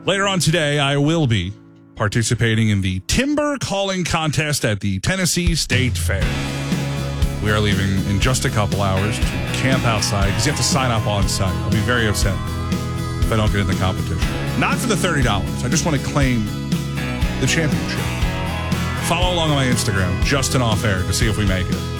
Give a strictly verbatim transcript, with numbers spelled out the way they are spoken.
Later on today, I will be participating in the timber calling contest at the Tennessee State Fair. We are leaving in just a couple hours to camp outside because you have to sign up on site. I'll be very upset if I don't get in the competition. Not for the thirty dollars. I just want to claim the championship. Follow along on my Instagram, Justin Off Air, to see if we make it.